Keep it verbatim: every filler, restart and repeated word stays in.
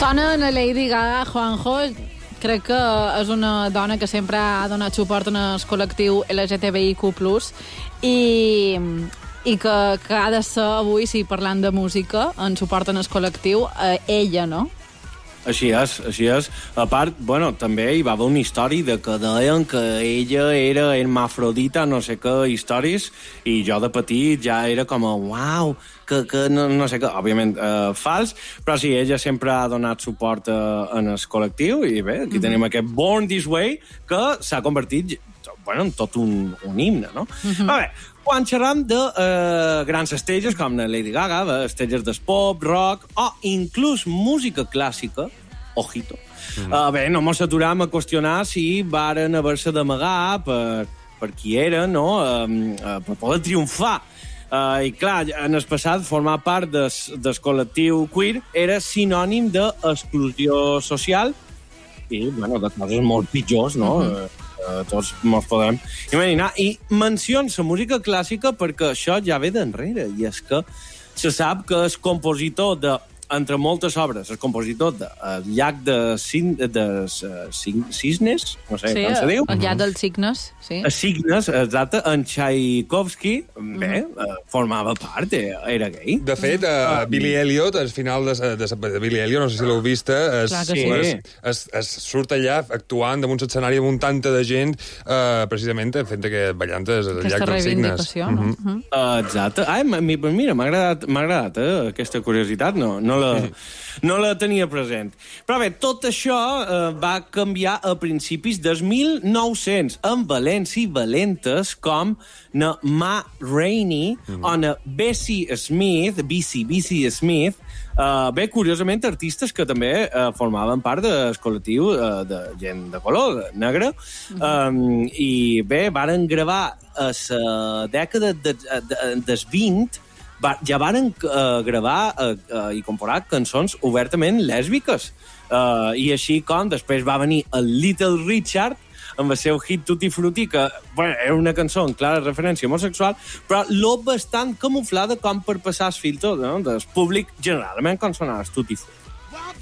Sona la Lady Gaga, Juanjo. Crec que és una dona que sempre ha donat suport en el col·lectiu L G T B I Q plus, i, i que, que ha de ser avui, sí, parlant de música, en suport en el col·lectiu, eh, ella, no? Així és, així és. A part, bueno, també hi va haver una història de que deien que ella era hermafrodita, no sé què històries, i jo de petit ja era com a, uau, que, que no, no sé què, òbviament eh, fals, però sí, ella sempre ha donat suport eh, en el col·lectiu, i bé, aquí mm-hmm. tenim aquest Born This Way, que s'ha convertit, bueno, en tot un, un himne, no? Mm-hmm. A veure, quan xerram de eh, grans estrelles com la Lady Gaga, de estrelles del pop, rock o inclús música clàssica, ojito, mm. uh, bé, no mos aturam a qüestionar si varen haver-se d'amagar per, per qui era, no?, uh, uh, per poder triomfar. Uh, I clar, en el passat formar part des, del col·lectiu queer era sinònim d'exclusió social i, bueno, de coses molt pitjors, no?, mm-hmm. uh, Uh, tots mos podem imaginar. I mencions la música clàssica perquè això ja ve d'enrere, i és que se sap que el compositor de, entre moltes obres, el compositor de El llac de, cin, de uh, cisnes, no sé sí, com se diu. El llac dels cignes, sí. Els cignes, exacte, en Tchaikovsky, bé, mm-hmm. uh, formava part, era gay. De fet, uh, uh, Billy Elliot, al final de, de, de Billy Elliot, no sé si l'heu vist, es, sí. es, es, es surt allà actuant damunt l'escenari amb un tanta de gent, uh, precisament fent aquest ballant el llac dels cignes. No? Mm-hmm. Uh, exacte. Ai, mira, m'ha agradat, m'ha agradat eh, aquesta curiositat, no, no, la, no la tenia present. Però bé, tot això eh, va canviar a principis del mil nou-cents, amb valents i valentes com na Ma Rainey mm-hmm. o na Bessie Smith, Bessie, Bessie Smith, Uh, bé, curiosament, artistes que també uh, formaven part del col·lectiu uh, de gent de color, negre, mm-hmm. um, i bé, varen gravar a la dècada de, de, de, dels vint, va, ja varen uh, gravar uh, uh, i comporar cançons obertament lèsbiques. Uh, I així com després va venir el Little Richard, amb el seu hit Tutti Frutti, que bueno, era una cançó en clara referència homosexual, però lo bastant camuflada com per passar el filtre, no?, del públic generalment com sonava el Tutti Frutti.